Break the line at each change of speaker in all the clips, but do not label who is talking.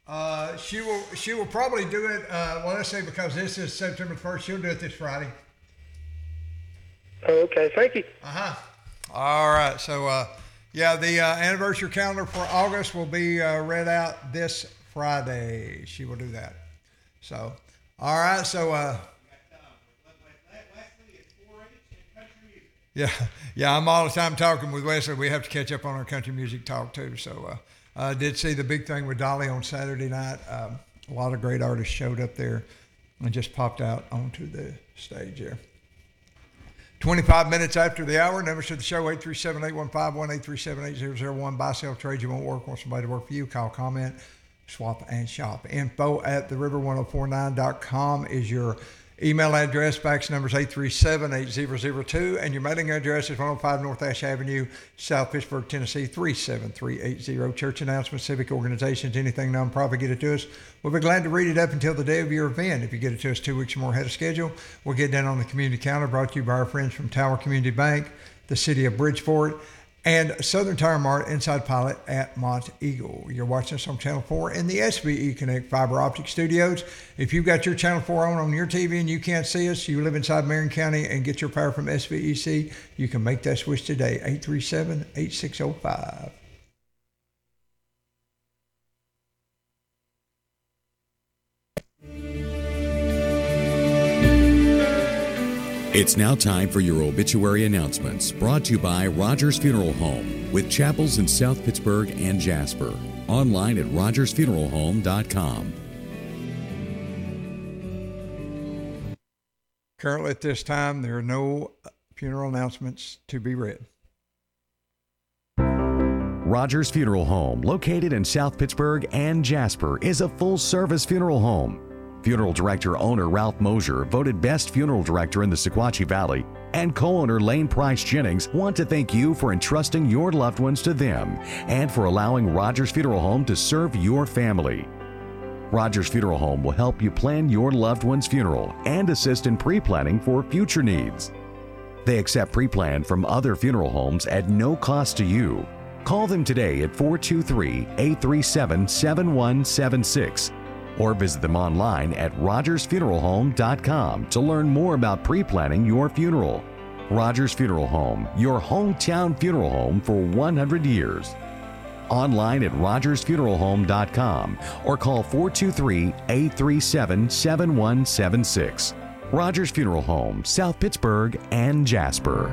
She will probably do it. Well, let's say because this is September 1st, she'll do it this Friday.
Oh, okay. Thank you.
All right. So, yeah, the anniversary calendar for August will be read out this Friday. She will do that. So, all right. So, yeah. I'm all the time talking with Wesley. We have to catch up on our country music talk too. So, I did see the big thing with Dolly on Saturday night. A lot of great artists showed up there and just popped out onto the stage there. 25 minutes after the hour, numbers to the show, 837-815-1, 837-8001. Buy, sell, trade, you won't work, want somebody to work for you, call, comment, swap, and shop. Info at theriver1049.com is your email address. Fax number is 837-8002, and your mailing address is 105 North Ash Avenue, South Pittsburgh, Tennessee, 37380. Church announcements, civic organizations, anything nonprofit, get it to us. We'll be glad to read it up until the day of your event. If you get it to us 2 weeks or more ahead of schedule, we'll get down on the community calendar, brought to you by our friends from Tower Community Bank, the city of Bridgeport, and Southern Tire Mart inside Pilot at Mont Eagle. You're watching us on Channel 4 in the SBE Connect Fiber Optic Studios. If you've got your Channel 4 on your TV and you can't see us, you live inside Marion County and get your power from SVEC, you can make that switch today, 837-8605.
It's now time for your obituary announcements, brought to you by Rogers Funeral Home, with chapels in South Pittsburgh and Jasper. Online at rogersfuneralhome.com.
Currently at this time, there are no funeral announcements to be read.
Rogers Funeral Home, located in South Pittsburgh and Jasper, is a full-service funeral home. Funeral director owner Ralph Mosier, voted best funeral director in the Sequatchie Valley, and co-owner Lane Price Jennings want to thank you for entrusting your loved ones to them and for allowing Rogers Funeral Home to serve your family. Rogers Funeral Home will help you plan your loved one's funeral and assist in pre-planning for future needs. They accept pre-plan from other funeral homes at no cost to you. Call them today at 423-837-7176. or visit them online at rogersfuneralhome.com to learn more about pre-planning your funeral. Rogers Funeral Home, your hometown funeral home for 100 years. Online at rogersfuneralhome.com or call 423-837-7176. Rogers Funeral Home, South Pittsburgh and Jasper.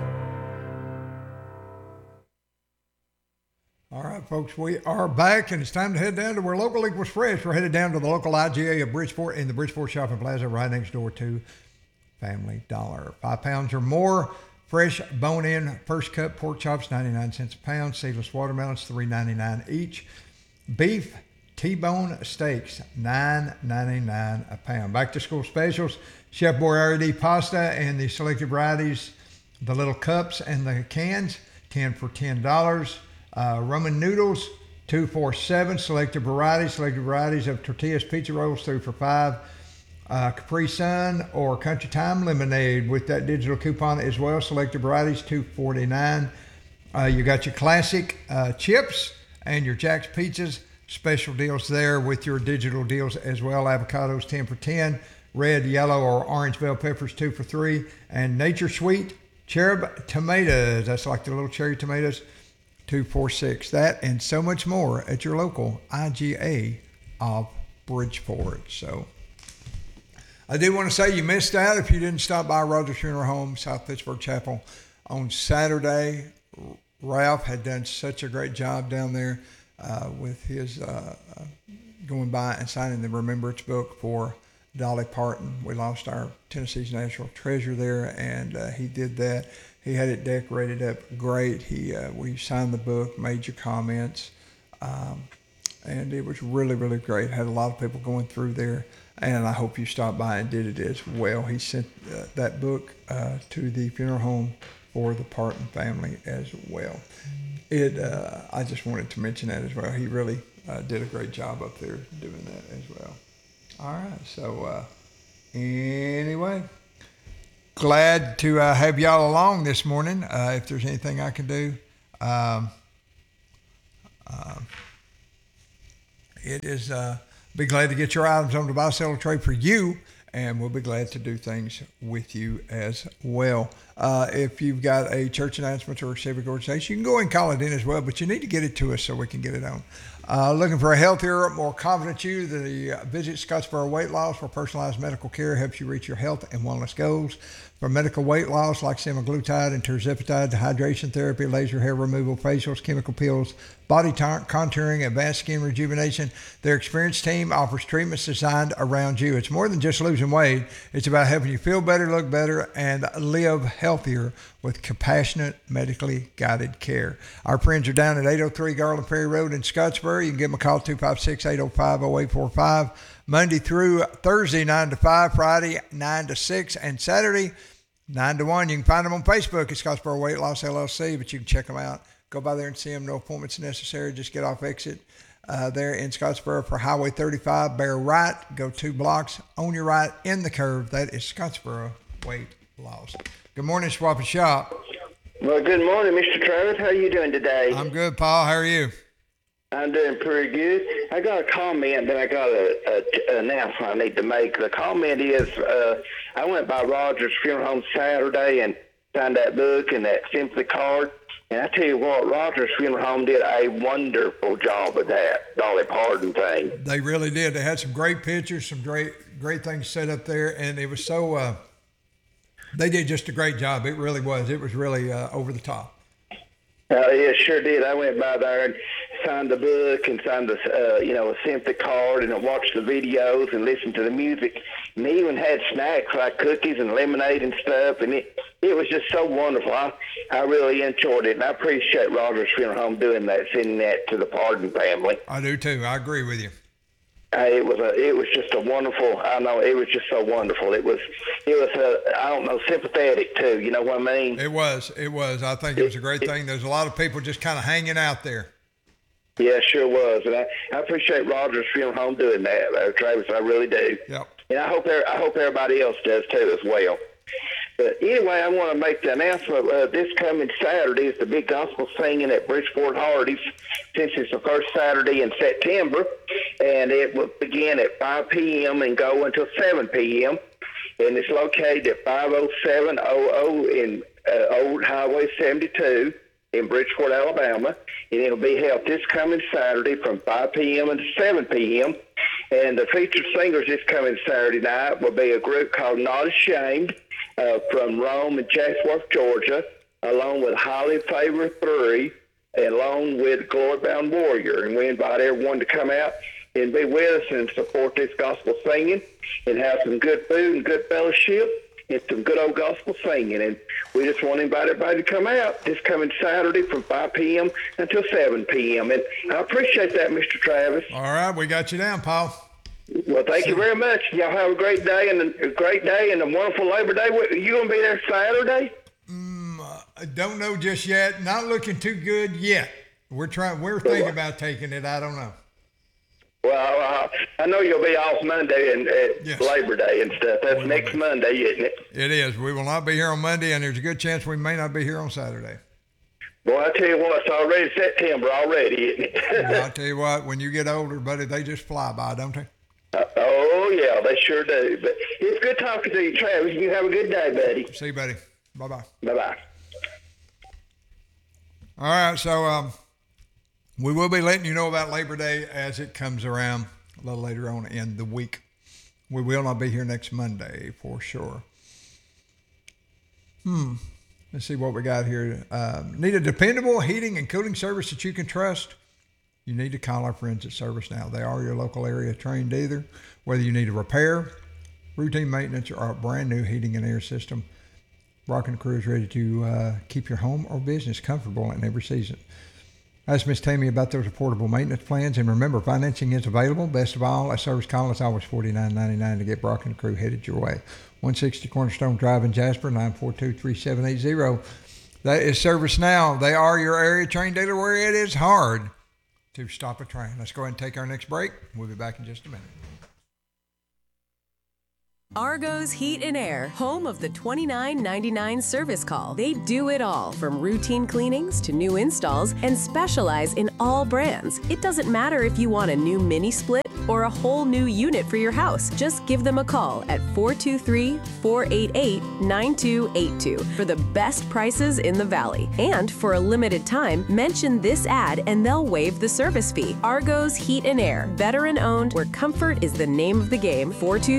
All right, folks, we are back, and it's time to head down to where local equals fresh. We're headed down to the local IGA of Bridgeport in the Bridgeport Shopping Plaza right next door to Family Dollar. 5 pounds or more, fresh bone-in first cut pork chops, 99 cents a pound. Seedless watermelons, $3.99 each. Beef T-bone steaks, $9.99 a pound. Back to school specials, Chef Boyardee pasta and the selected varieties, the little cups and the cans, 10 for $10. Roman noodles, 2 for $7. Selected varieties of tortillas, pizza rolls, 3 for $5. Capri Sun or Country Time lemonade with that digital coupon as well. Selected varieties, $2.49. You got your classic chips and your Jack's pizzas. Special deals there with your digital deals as well. Avocados, 10 for $10. Red, yellow, or orange bell peppers, 2 for $3. And Nature Sweet cherub tomatoes. That's like the little cherry tomatoes. 2 for $6. That and so much more at your local IGA of Bridgeport. So I do want to say you missed out if you didn't stop by Rogers Funeral Home, South Pittsburgh Chapel on Saturday. Ralph had done such a great job down there with his going by and signing the Remembrance book for Dolly Parton. We lost our Tennessee's National Treasure there, and he did that. He had it decorated up great. We signed the book, made your comments, and it was really, really great. Had a lot of people going through there, and I hope you stopped by and did it as well. He sent that book to the funeral home for the Parton family as well. I just wanted to mention that as well. He really did a great job up there doing that as well. All right, so anyway. Glad to have y'all along this morning. If there's anything I can do, it is Be glad to get your items on the buy, sell, or trade for you, and we'll be glad to do things with you as well. If you've got a church announcement or a civic organization, you can go and call it in as well, but you need to get it to us so we can get it on. Looking for a healthier, more confident you, visit Scottsboro Weight Loss, where personalized medical care helps you reach your health and wellness goals. For medical weight loss like semaglutide and tirzepatide, hydration therapy, laser hair removal, facials, chemical peels, body contouring, advanced skin rejuvenation, their experienced team offers treatments designed around you. It's more than just losing weight. It's about helping you feel better, look better, and live healthier with compassionate, medically guided care. Our friends are down at 803 Garland Ferry Road in Scottsboro. You can give them a call, 256-805-0845. Monday through Thursday, 9 to 5, Friday, 9 to 6, and Saturday, 9 to 1. You can find them on Facebook at Scottsboro Weight Loss LLC, but you can check them out. Go by there and see them. No appointments necessary. Just get off exit there in Scottsboro for Highway 35. Bear right. Go 2 blocks. On your right in the curve. That is Scottsboro Weight Loss. Good morning, Swap and Shop.
Well, good morning, Mr. Travis. How are you doing today?
I'm good, Paul. How are you?
I'm doing pretty good. I got a comment that I got an announcement I need to make. The comment is I went by Rogers Funeral Home Saturday and signed that book and that sympathy card. And I tell you what, Rogers Funeral Home did a wonderful job of that Dolly Parton thing.
They really did. They had some great pictures, some great things set up there, and it was so. They did just a great job. It really was. It was really over the top.
Yeah, sure did. I went by there and signed the book and signed the, a sympathy card and I watched the videos and listened to the music. And they even had snacks like cookies and lemonade and stuff. And it was just so wonderful. I really enjoyed it. And I appreciate Rogers Funeral Home doing that, sending that to the Parton family.
I do too. I agree with you.
It was just a wonderful. I know it was just so wonderful. It was sympathetic too. You know what I mean?
It was. I think it was a great thing. There's a lot of people just kind of hanging out there.
Yeah, sure was, and I appreciate Rogers Funeral Home doing that, Travis. I really do.
Yep.
And I hope everybody else does too as well. But anyway, I want to make the announcement. This coming Saturday is the big gospel singing at Bridgeport Hardee's, since it's the first Saturday in September, and it will begin at 5 p.m. and go until 7 p.m. And it's located at 50700 in Old Highway 72 in Bridgeport, Alabama. And it'll be held this coming Saturday from 5 p.m. until 7 p.m. And the featured singers this coming Saturday night will be a group called Not Ashamed from Rome and Chatsworth, Georgia, along with Highly Favored 3, and along with Glory Bound Warrior. And we invite everyone to come out and be with us and support this gospel singing and have some good food and good fellowship and some good old gospel singing. And we just want to invite everybody to come out this coming Saturday from 5 p.m. until 7 p.m. And I appreciate that, Mr. Travis.
All right, we got you down, Paul.
Well, thank you very much. Y'all have a great day and a wonderful Labor Day. Are you going to be there Saturday?
I don't know just yet. Not looking too good yet. We're thinking about taking it. I don't know.
Well, I know you'll be off Monday and
yes.
Labor Day and stuff. That's next Monday, isn't it?
It is. We will not be here on Monday, and there's a good chance we may not be here on Saturday.
Boy, I tell you what, it's already September already, isn't it?
Well, I tell you what, when you get older, buddy, they just fly by, don't they?
Oh, yeah, they sure do. But it's good talking to you, Travis. You have a good day, buddy.
See you, buddy. Bye-bye.
Bye-bye.
All right, so we will be letting you know about Labor Day as it comes around a little later on in the week. We will not be here next Monday for sure. Let's see what we got here. Need a dependable heating and cooling service that you can trust? You need to call our friends at Service Now. They are your local area trained dealer. Whether you need a repair, routine maintenance, or a brand new heating and air system, Brock and Crew is ready to keep your home or business comfortable in every season. Ask Miss Tammy about those affordable maintenance plans, and remember, financing is available. Best of all, a service call is always $49.99 to get Brock and Crew headed your way. 160 Cornerstone Drive in Jasper, 942-3780. That is Service Now. They are your area train dealer where it is hard to stop a train. Let's go ahead and take our next break. We'll be back in just a minute.
Argo's Heat and Air, home of the $29.99 service call. They do it all, from routine cleanings to new installs, and specialize in all brands. It doesn't matter if you want a new mini split or a whole new unit for your house. Just give them a call at 423-488-9282 for the best prices in the Valley. And for a limited time, mention this ad and they'll waive the service fee. Argo's Heat and Air, veteran owned, where comfort is the name of the game.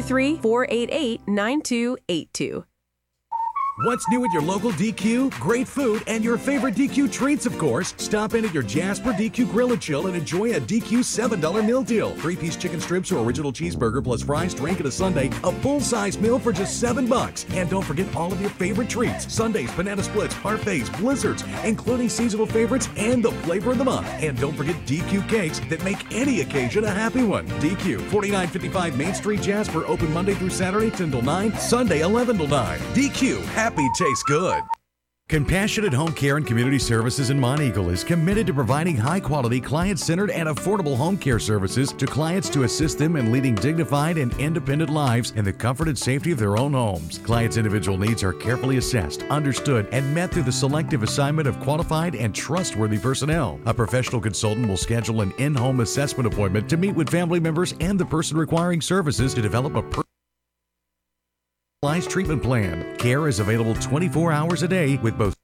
423-488-9282.
What's new at your local DQ? Great food and your favorite DQ treats, of course. Stop in at your Jasper DQ Grill and Chill and enjoy a DQ $7 meal deal. 3-piece chicken strips or original cheeseburger plus fries, drink, and a sundae. A full-size meal for just $7. And don't forget all of your favorite treats. Sundaes, banana splits, parfaits, blizzards, including seasonal favorites and the flavor of the month. And don't forget DQ cakes that make any occasion a happy one. DQ, 4955 Main Street, Jasper. Open Monday through Saturday, 10 till 9. Sunday, 11 till 9. DQ. Happy tastes good.
Compassionate Home Care and Community Services in Monteagle is committed to providing high-quality, client-centered, and affordable home care services to clients to assist them in leading dignified and independent lives in the comfort and safety of their own homes. Clients' individual needs are carefully assessed, understood, and met through the selective assignment of qualified and trustworthy personnel. A professional consultant will schedule an in-home assessment appointment to meet with family members and the person requiring services to develop a treatment plan. Care is available 24 hours a day with both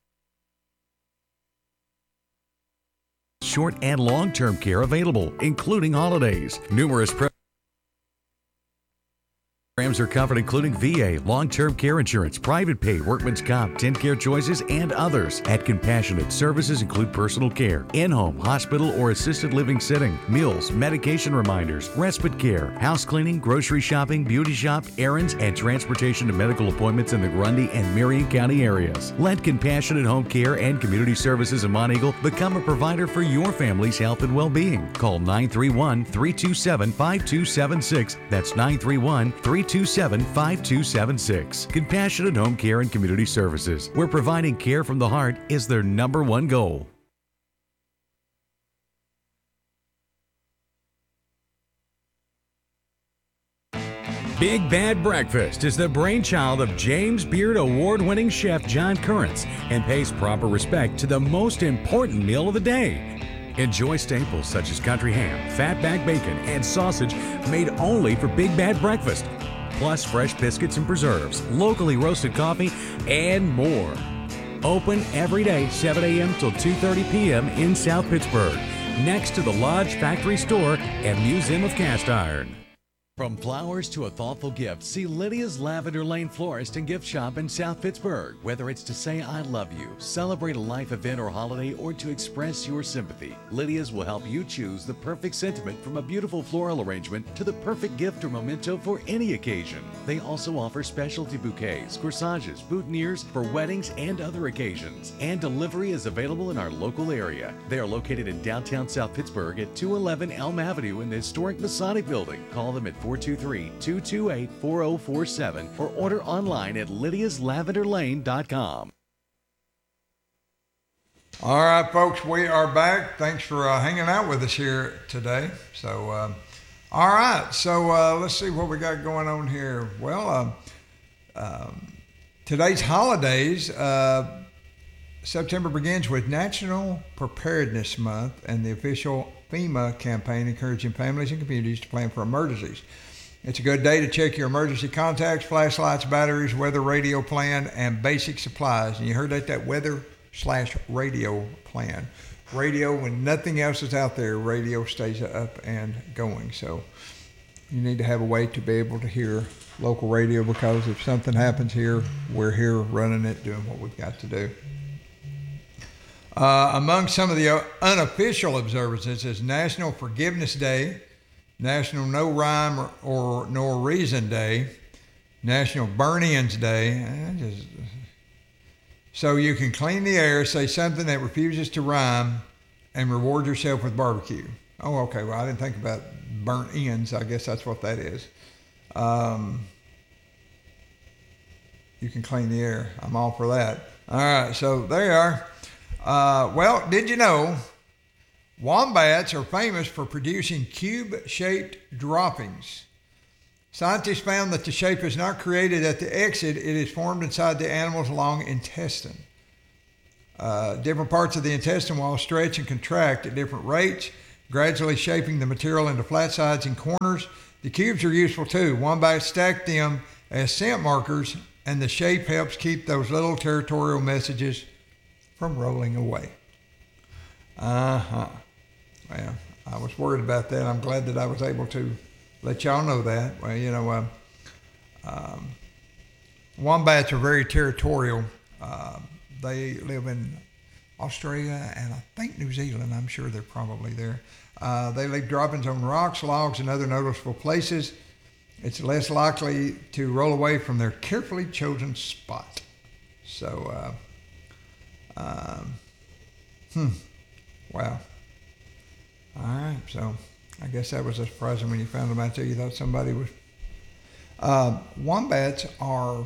short and long-term care available, including holidays. Numerous programs are covered, including VA, long-term care insurance, private pay, workman's comp, 10 care choices, and others. At Compassionate, services include personal care, in-home, hospital, or assisted living setting, meals, medication reminders, respite care, house cleaning, grocery shopping, beauty shop, errands, and transportation to medical appointments in the Grundy and Marion County areas. Let Compassionate Home Care and Community Services in Monteagle become a provider for your family's health and well-being. Call 931-327-5276. That's 931-327-5276. Compassionate Home Care and Community Services, where providing care from the heart is their number one goal.
Big Bad Breakfast is the brainchild of James Beard Award-winning chef John Currents and pays proper respect to the most important meal of the day. Enjoy staples such as country ham, fatback bacon, and sausage made only for Big Bad Breakfast, plus fresh biscuits and preserves, locally roasted coffee, and more. Open every day, 7 a.m. till 2:30 p.m. in South Pittsburgh, next to the Lodge Factory Store and Museum of Cast Iron.
From flowers to a thoughtful gift, see Lydia's Lavender Lane Florist and Gift Shop in South Pittsburgh. Whether it's to say I love you, celebrate a life event or holiday, or to express your sympathy, Lydia's will help you choose the perfect sentiment, from a beautiful floral arrangement to the perfect gift or memento for any occasion. They also offer specialty bouquets, corsages, boutonnieres for weddings and other occasions. And delivery is available in our local area. They are located in downtown South Pittsburgh at 211 Elm Avenue in the historic Masonic Building. Call them at 423-228-4047 or order online at lydiaslavenderlane.com.
All right, folks, we are back. Thanks for hanging out with us here today. So, all right, so let's see what we got going on here. Well, today's holidays, September begins with National Preparedness Month and the official FEMA campaign encouraging families and communities to plan for emergencies. It's a good day to check your emergency contacts, flashlights, batteries, weather radio plan, and basic supplies. And you heard that weather/radio plan. Radio, when nothing else is out there, radio stays up and going. So you need to have a way to be able to hear local radio, because if something happens here, we're here running it, doing what we've got to do. Among some of the unofficial observances is National Forgiveness Day, National No Rhyme or Nor Reason Day, National Burn-Ins Day. So you can clean the air, say something that refuses to rhyme, and reward yourself with barbecue. Oh, okay. Well, I didn't think about burnt ends. I guess that's what that is. You can clean the air. I'm all for that. All right. So there you are. Well, did you know wombats are famous for producing cube-shaped droppings? Scientists found that the shape is not created at the exit. It is formed inside the animal's long intestine. Different parts of the intestine will stretch and contract at different rates, gradually shaping the material into flat sides and corners. The cubes are useful too. Wombats stack them as scent markers, and the shape helps keep those little territorial messages from rolling away. Well, I was worried about that. I'm glad that I was able to let y'all know that. Well, wombats are very territorial. They live in Australia and I think New Zealand. I'm sure they're probably there. They leave droppings on rocks, logs, and other noticeable places. It's less likely to roll away from their carefully chosen spot. So, wow. All right, so I guess that was surprising when you found them out there. You thought somebody was... wombats are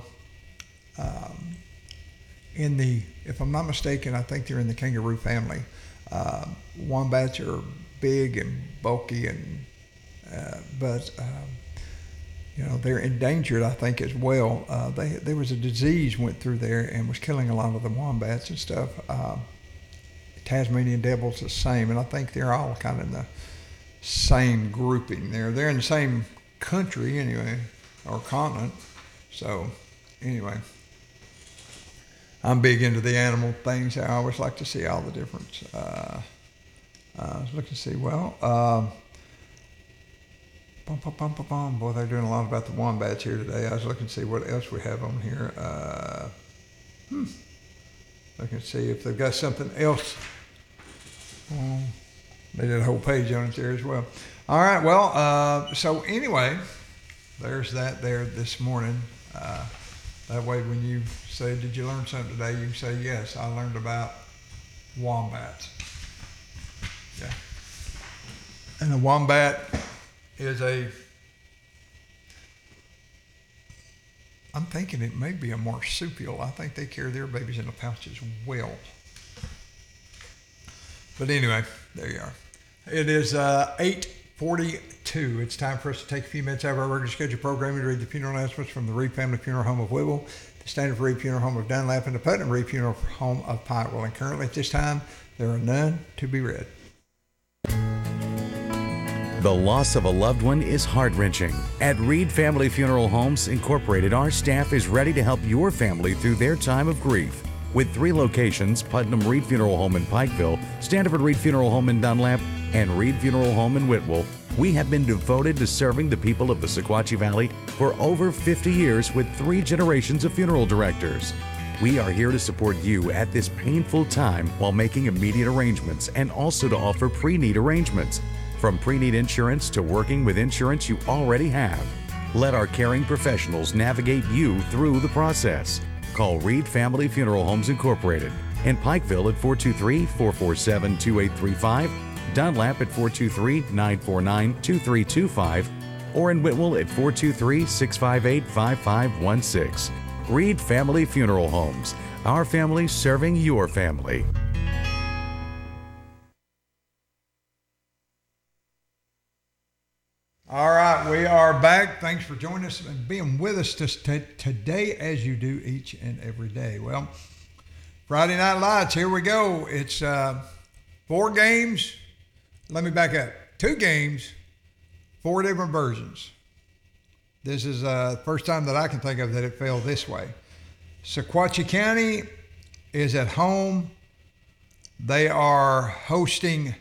in the, if I'm not mistaken, I think they're in the kangaroo family. Wombats are big and bulky, and but they're endangered, I think, as well. There was a disease went through there and was killing a lot of the wombats and stuff. Tasmanian devil's the same, and I think they're all kind of in the same grouping. They're in the same country anyway, or continent. So anyway, I'm big into the animal things. I always like to see all the difference. I was looking to see, well, boy, they're doing a lot about the wombats here today. I was looking to see what else we have on here. Looking to see if they've got something else. They did a whole page on it there as well. All right, well, so anyway, there's that there this morning. That way when you say, did you learn something today, you can say, yes, I learned about wombats. Yeah. And a wombat is I'm thinking it may be a marsupial. I think they carry their babies in a pouch as well. But anyway, there you are. It is 8:42. It's time for us to take a few minutes out of our regular scheduled programming to read the funeral announcements from the Reed Family Funeral Home of Whitwell, the Standard Reed Funeral Home of Dunlap, and the Putnam Reed Funeral Home of Pikeville. And currently at this time, there are none to be read.
The loss of a loved one is heart-wrenching. At Reed Family Funeral Homes Incorporated, our staff is ready to help your family through their time of grief. With 3 locations, Putnam Reed Funeral Home in Pikeville, Standard Reed Funeral Home in Dunlap, and Reed Funeral Home in Whitwell, we have been devoted to serving the people of the Sequatchie Valley for over 50 years with 3 generations of funeral directors. We are here to support you at this painful time while making immediate arrangements and also to offer pre-need arrangements. From pre-need insurance to working with insurance you already have. Let our caring professionals navigate you through the process. Call Reed Family Funeral Homes Incorporated in Pikeville at 423-447-2835, Dunlap at 423-949-2325, or in Whitwell at 423-658-5516. Reed Family Funeral Homes, our family serving your family.
All right, we are back. Thanks for joining us and being with us today as you do each and every day. Well, Friday Night Lights, here we go. It's 4 games. Let me back up. 2 games, 4 different versions. This is the first time that I can think of that it fell this way. Sequatchie County is at home. They are hosting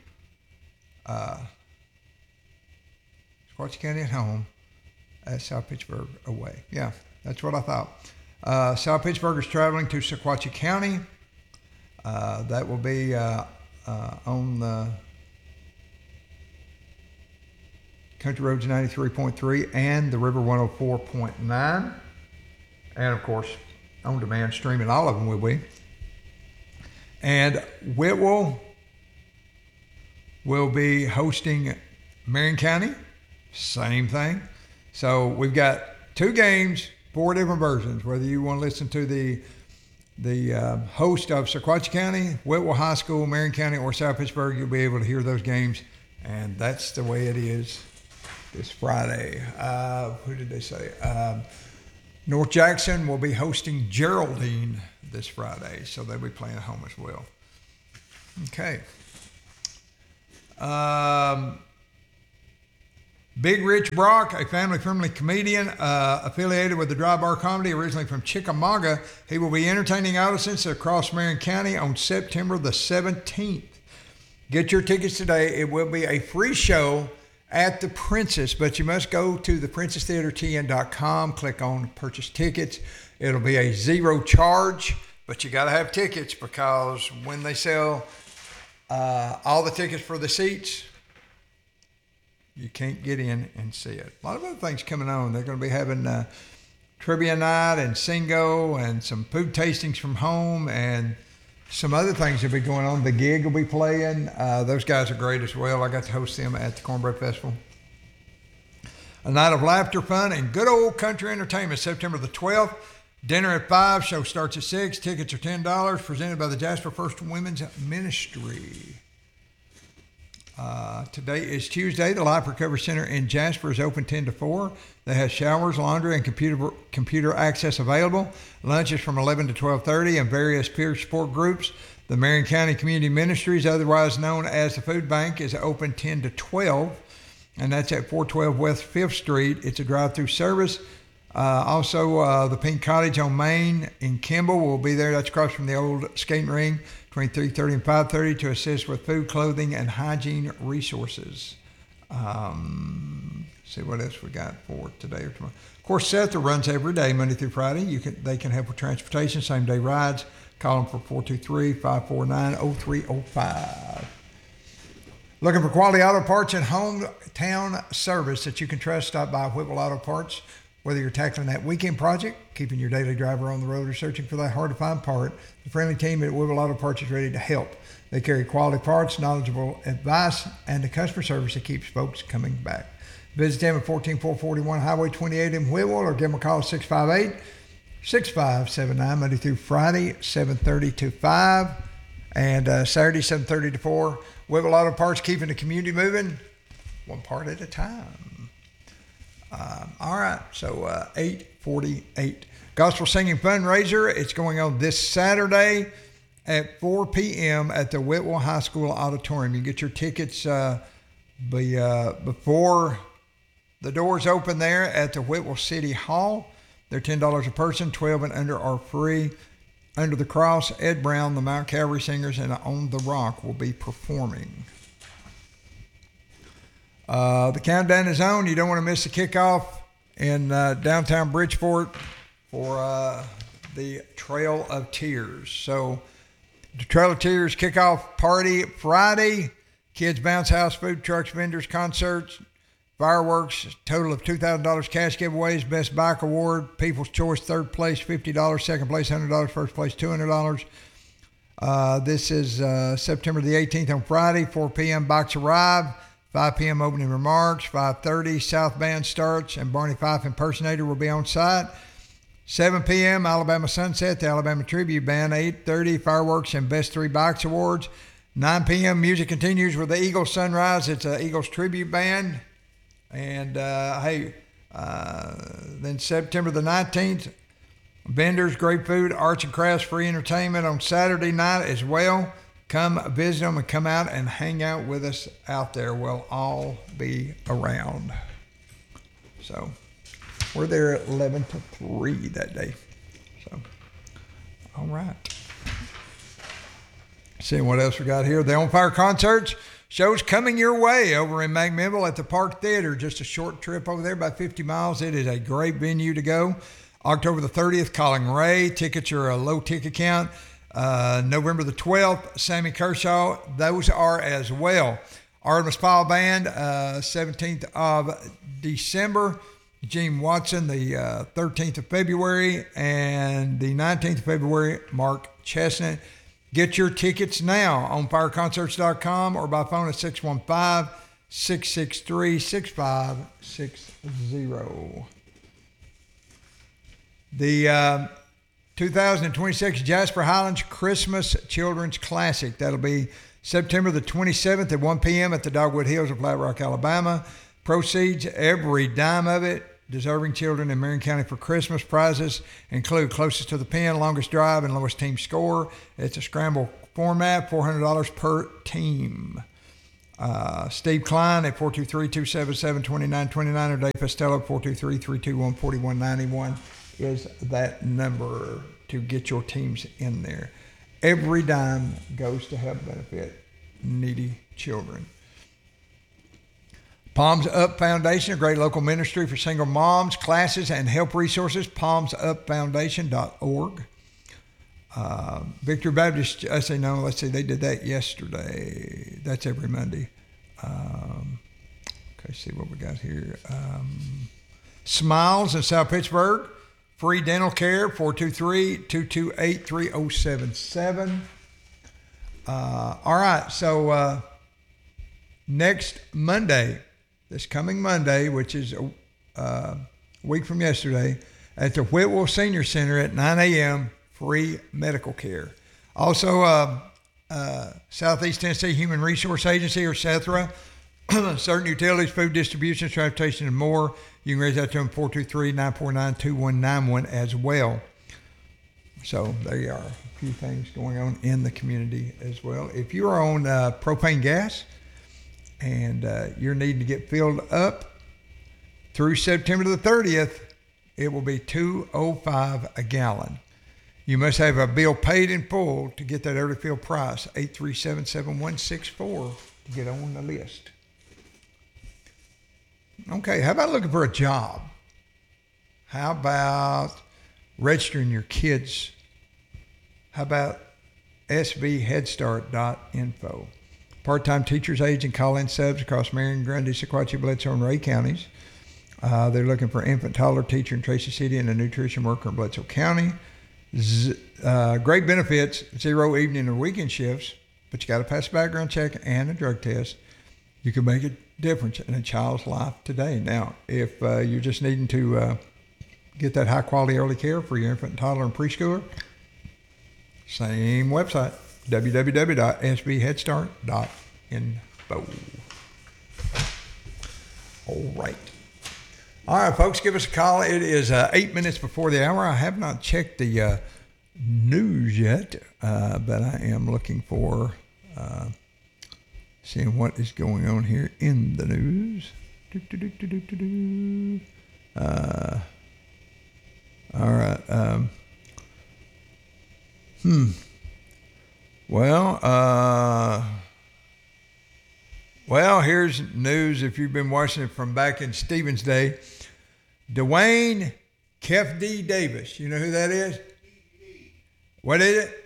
Sequatchie County at home at South Pittsburg away. Yeah, that's what I thought. South Pittsburg is traveling to Sequatchie County. That will be on the Country Roads 93.3 and the River 104.9. And of course, on demand streaming, all of them will be. And Whitwell will be hosting Marion County. Same thing. So we've got 2 games, 4 different versions. Whether you want to listen to the host of Sequatchie County, Whitwell High School, Marion County, or South Pittsburg, you'll be able to hear those games. And that's the way it is this Friday. Who did they say? North Jackson will be hosting Geraldine this Friday, so they'll be playing at home as well. Okay. Big Rich Brock, a family-friendly comedian affiliated with the Dry Bar Comedy, originally from Chickamauga. He will be entertaining audiences across Marion County on September the 17th. Get your tickets today. It will be a free show at the Princess, but you must go to theprincesstheatertn.com, click on purchase tickets. It'll be a zero charge, but you got to have tickets because when they sell all the tickets for the seats, you can't get in and see it. A lot of other things coming on. They're going to be having trivia night and Singo and some food tastings from home and some other things will be going on. The Gig will be playing. Those guys are great as well. I got to host them at the Cornbread Festival. A night of laughter, fun, and good old country entertainment, September the 12th. Dinner at 5, show starts at 6. Tickets are $10, presented by the Jasper First Women's Ministry. Today is Tuesday. The Life Recovery Center in Jasper is open 10 to 4. They have showers, laundry, and computer access available. Lunch is from 11 to 12:30 and various peer support groups. The Marion County Community Ministries, otherwise known as the Food Bank, is open 10 to 12, and that's at 412 West 5th Street. It's a drive-through service. Also, the Pink Cottage on Main in Kimball will be there. That's across from the old skating ring between 3:30 and 5:30 to assist with food, clothing, and hygiene resources. See what else we got for today or tomorrow. Of course, SETHA runs every day, Monday through Friday. They can help with transportation, same-day rides. Call them for 423-549-0305. Looking for quality auto parts and hometown service that you can trust? Stop by Whipple Auto Parts. Whether you're tackling that weekend project, keeping your daily driver on the road, or searching for that hard-to-find part, the friendly team at Whipple Auto Parts is ready to help. They carry quality parts, knowledgeable advice, and the customer service that keeps folks coming back. Visit them at 14441 Highway 28 in Whipple, or give them a call at 658-6579, Monday through Friday, 7:30 to 5, and Saturday, 7:30 to 4. Whipple Auto Parts, keeping the community moving, one part at a time. All right, so 8:48. Gospel Singing Fundraiser. It's going on this Saturday at 4 p.m. at the Whitwell High School Auditorium. You get your tickets before the doors open there at the Whitwell City Hall. They're $10 a person. 12 and under are free. Under the Cross, Ed Brown, the Mount Calvary Singers, and On the Rock will be performing. The countdown is on. You don't want to miss the kickoff in downtown Bridgeport for the Trail of Tears. So the Trail of Tears kickoff party Friday. Kids bounce house, food trucks, vendors, concerts, fireworks, total of $2,000 cash giveaways, best bike award, People's Choice, third place, $50, second place, $100, first place, $200. This is September the 18th on Friday, 4 p.m. bikes arrive, 5 p.m. opening remarks, 5:30 South Band starts, and Barney Fife impersonator will be on site. 7 p.m. Alabama Sunset, the Alabama Tribute Band, 8:30 fireworks and best three bikes awards. 9 p.m. music continues with the Eagles Sunrise. It's an Eagles Tribute Band. And, then September the 19th, vendors, great food, arts and crafts, free entertainment on Saturday night as well. Come visit them and come out and hang out with us out there. We'll all be around. So we're there at 11 to 3 that day. So, all right. Seeing what else we got here. The On Fire concerts. Shows coming your way over in McMinnville at the Park Theater. Just a short trip over there, about 50 miles. It is a great venue to go. October the 30th, Colin Ray. Tickets are a low ticket count. November the 12th, Sammy Kershaw. Those are as well. Artemis Pyle Band, 17th of December. Gene Watson, the 13th of February. And the 19th of February, Mark Chestnut. Get your tickets now on fireconcerts.com or by phone at 615-663-6560. The 2026 Jasper Highlands Christmas Children's Classic. That'll be September the 27th at 1 p.m. at the Dogwood Hills of Flat Rock, Alabama. Proceeds, every dime of it, deserving children in Marion County for Christmas. Prizes include closest to the pin, longest drive, and lowest team score. It's a scramble format, $400 per team. Steve Klein at 423-277-2929 or Dave Costello at 423-321-4191 is that number to get your teams in there. Every dime goes to help benefit needy children. Palms Up Foundation, a great local ministry for single moms, classes, and help resources, palmsupfoundation.org. Victory Baptist, let's see, they did that yesterday. That's every Monday. Okay, see what we got here. Smiles in South Pittsburgh, free dental care, 423-228-3077. All right, so next Monday, this coming Monday, which is a week from yesterday, at the Whitwell Senior Center at 9 a.m., free medical care. Also, Southeast Tennessee Human Resource Agency, or SETHRA, certain utilities, food distribution, transportation, and more. You can raise that to them, 423-949-2191 as well. So there are a few things going on in the community as well. If you are on propane gas and you're needing to get filled up through September the 30th, it will be $2.05 a gallon. You must have a bill paid in full to get that early fill price, 837-7164, to get on the list. Okay, how about looking for a job? How about registering your kids? How about svheadstart.info? Part-time teachers, aides, and call-in subs across Marion, Grundy, Sequatchie, Bledsoe, and Ray counties. They're looking for infant toddler teacher in Tracy City and a nutrition worker in Bledsoe County. Great benefits, 0 evening or weekend shifts, but you got to pass a background check and a drug test. You can make a difference in a child's life today. Now, if you're just needing to get that high-quality early care for your infant, toddler, and preschooler, same website, www.svheadstart.info. All right. All right, folks, give us a call. It is 8 minutes before the hour. I have not checked the news yet, but I am looking for seeing what is going on here in the news. All right. Well, here's news if you've been watching it from back in Stevens' day. Dwayne Kef D. Davis. You know who that is? What is it?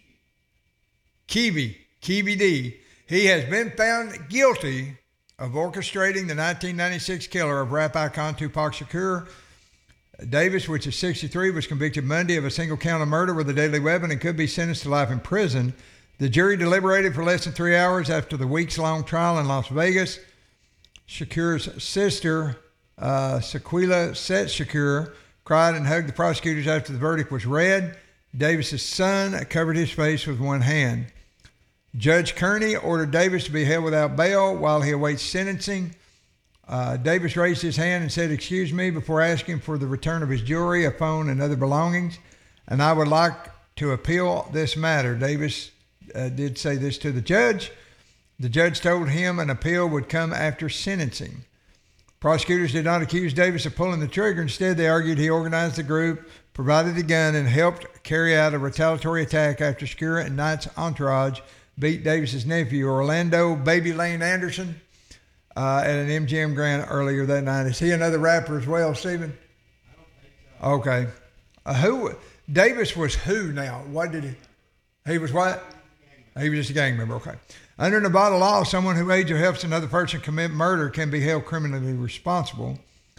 Kevy D. He has been found guilty of orchestrating the 1996 killer of rap icon Tupac Shakur. Davis, which is 63, was convicted Monday of a single count of murder with a deadly weapon and could be sentenced to life in prison. The jury deliberated for less than 3 hours after the weeks-long trial in Las Vegas. Shakur's sister, Sequila Set Shakur, cried and hugged the prosecutors after the verdict was read. Davis's son covered his face with one hand. Judge Kearney ordered Davis to be held without bail while he awaits sentencing. Davis raised his hand and said, "Excuse me," before asking for the return of his jewelry, a phone, and other belongings. "And I would like to appeal this matter." Davis did say this to the judge. The judge told him an appeal would come after sentencing. Prosecutors did not accuse Davis of pulling the trigger. Instead, they argued he organized the group, provided the gun, and helped carry out a retaliatory attack after Shakur and Knight's entourage beat Davis's nephew, Orlando Baby Lane Anderson, at an MGM Grand earlier that night. Is he another rapper as well, Stephen?
I don't think so.
Okay. Davis was who now? What did he was what? He was just a gang member. Okay. Under Nevada law, someone who aids or helps another person commit murder can be held criminally responsible.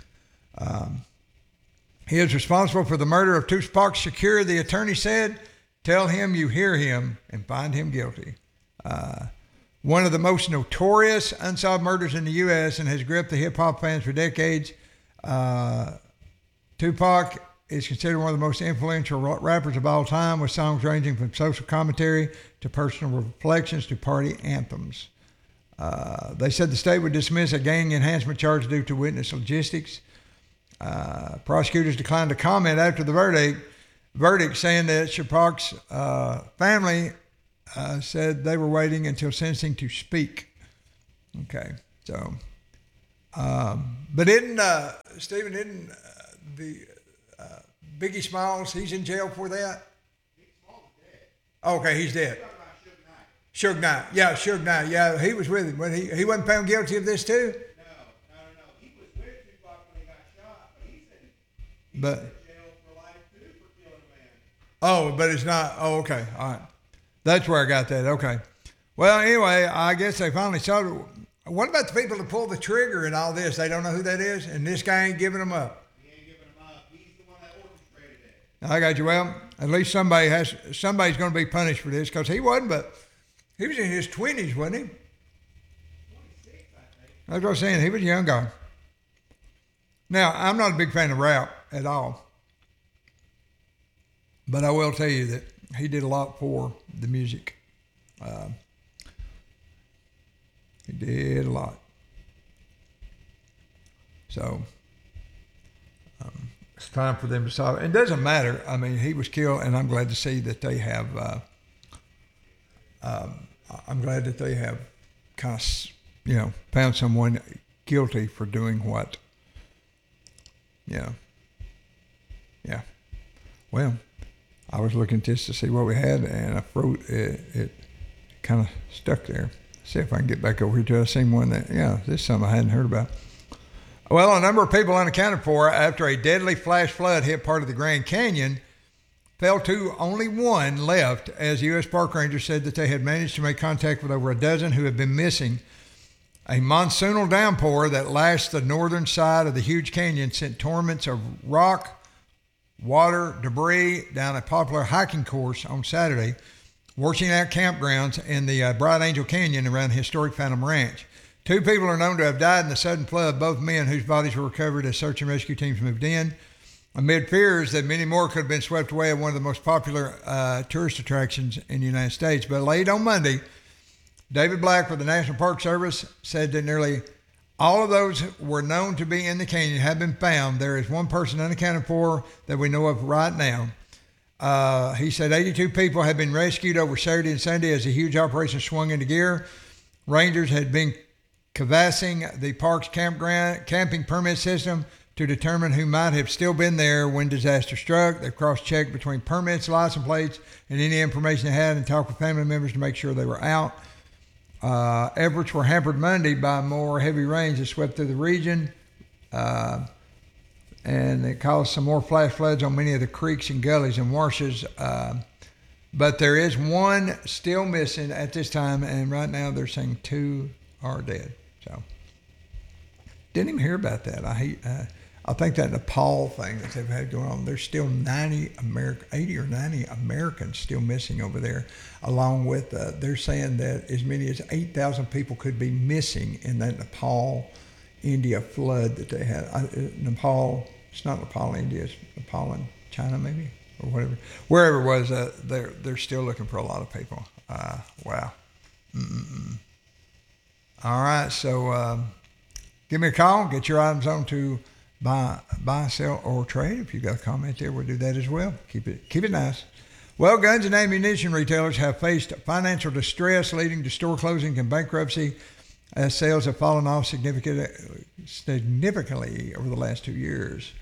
He is responsible for the murder of Tupac Shakur, the attorney said. Tell him you hear him and find him guilty. One of the most notorious unsolved murders in the U.S. and has gripped the hip-hop fans for decades. Tupac is considered one of the most influential rappers of all time, with songs ranging from social commentary to personal reflections to party anthems. They said the state would dismiss a gang enhancement charge due to witness logistics. Prosecutors declined to comment after the verdict, saying that Chapak's family said they were waiting until sentencing to speak. Okay, so, but Stephen, the Biggie Smalls, he's in jail for that? Okay, he's dead. Suge Knight. Yeah, Suge Knight. Yeah, he was with him. But he wasn't found guilty of this too?
No. He was with Tupac when he got shot, but he's in jail for life too for killing a man.
Oh, but it's not. Oh, okay. All right. That's where I got that. Okay. Well, anyway, I guess they finally saw it. What about the people that pulled the trigger and all this? They don't know who that is, and this guy ain't giving them up.
He ain't giving them up. He's the one that orchestrated it.
I got you. Well, at least somebody's going to be punished for this, because he wasn't, but he was in his 20s, wasn't he?
26, I think.
That's what I was saying. He was a young guy. Now, I'm not a big fan of rap at all, but I will tell you that he did a lot for the music. He did a lot. So it's time for them to solve it. It doesn't matter. I mean, he was killed, and I'm glad to see that they have. I'm glad that they have kind of, found someone guilty for doing what. Yeah. Well, I was looking just to see what we had, and I wrote it kind of stuck there. See if I can get back over here to it. I seen one that, this is something I hadn't heard about. Well, a number of people unaccounted for after a deadly flash flood hit part of the Grand Canyon fell to only one left, as U.S. Park Rangers said that they had managed to make contact with over a dozen who had been missing. A monsoonal downpour that lashed the northern side of the huge canyon sent torrents of rock, water, debris down a popular hiking course on Saturday, washing out campgrounds in the Bright Angel Canyon around historic Phantom Ranch. 2 people are known to have died in the sudden flood, both men whose bodies were recovered as search and rescue teams moved in, amid fears that many more could have been swept away at one of the most popular tourist attractions in the United States. But late on Monday, David Black with the National Park Service said that nearly all of those who were known to be in the canyon have been found. There is one person unaccounted for that we know of right now. He said 82 people had been rescued over Saturday and Sunday as the huge operation swung into gear. Rangers had been canvassing the park's camping permit system to determine who might have still been there when disaster struck. They cross-checked between permits, license plates, and any information they had, and talked with family members to make sure they were out. Efforts were hampered Monday by more heavy rains that swept through the region. And it caused some more flash floods on many of the creeks and gullies and washes. But there is one still missing at this time, and right now they're saying 2 are dead. So, didn't even hear about that. I think that Nepal thing that they've had going on, there's still 80 or 90 Americans still missing over there, along with, they're saying that as many as 8,000 people could be missing in that Nepal India flood that they had. Nepal, it's not Nepal, India, it's Nepal and China maybe, or whatever. Wherever it was, they're still looking for a lot of people. Wow. All right, so give me a call, get your items on to buy, sell, or trade. If you've got a comment there, we'll do that as well. Keep it nice. Well, guns and ammunition retailers have faced financial distress leading to store closings and bankruptcy, as sales have fallen off significantly over the last 2 years.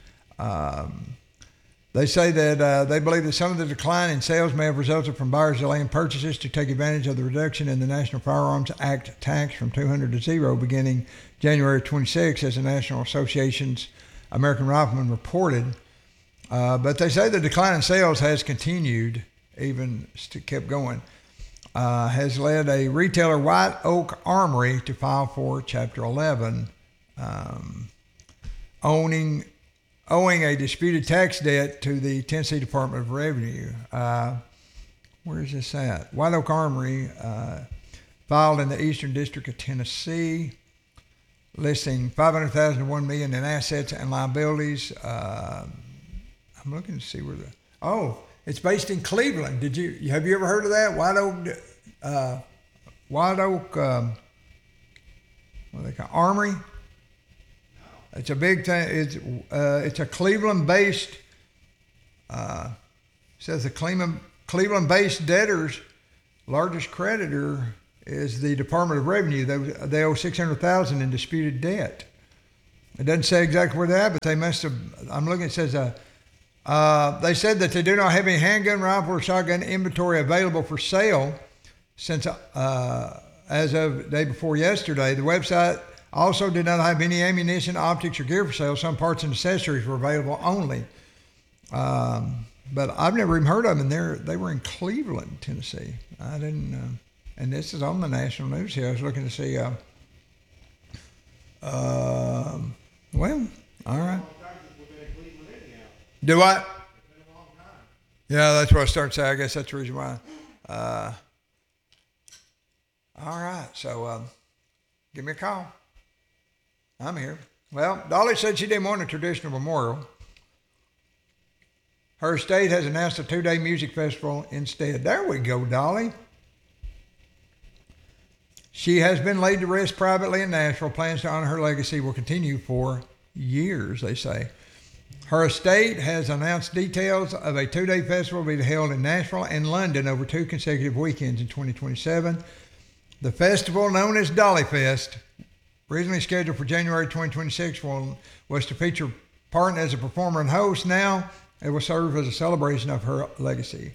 They say that they believe that some of the decline in sales may have resulted from buyers delaying purchases to take advantage of the reduction in the National Firearms Act tax from $200 to $0 beginning January 26, as the National Association's American Rifleman reported. But they say the decline in sales has continued, even kept going. Has led a retailer, White Oak Armory, to file for Chapter 11, owing a disputed tax debt to the Tennessee Department of Revenue. Where is this at? White Oak Armory filed in the Eastern District of Tennessee, listing $500,000 to $1 million in assets and liabilities. I'm looking to see where it's based in Cleveland. Have you ever heard of that? White Oak what they call Armory. It's a big thing. It's a Cleveland-based. Says the Cleveland-based debtors' largest creditor is the Department of Revenue. They owe $600,000 in disputed debt. It doesn't say exactly where they're at, but they must have. I'm looking. It says they said that they do not have any handgun, rifle, or shotgun inventory available for sale since as of the day before yesterday. The website also did not have any ammunition, optics, or gear for sale. Some parts and accessories were available only. But I've never even heard of them. And they were in Cleveland, Tennessee. I didn't. And this is on the national news here. I was looking to see. Well, all right. Do what? Yeah, that's what I started to say. I guess that's the reason why. All right. So give me a call. I'm here. Well, Dolly said she didn't want a traditional memorial. Her estate has announced a 2-day music festival instead. There we go, Dolly. She has been laid to rest privately in Nashville. Plans to honor her legacy will continue for years, they say. Her estate has announced details of a 2-day festival to be held in Nashville and London over 2 consecutive weekends in 2027. The festival, known as Dolly Fest, originally scheduled for January 2026, was to feature Parton as a performer and host. Now it will serve as a celebration of her legacy.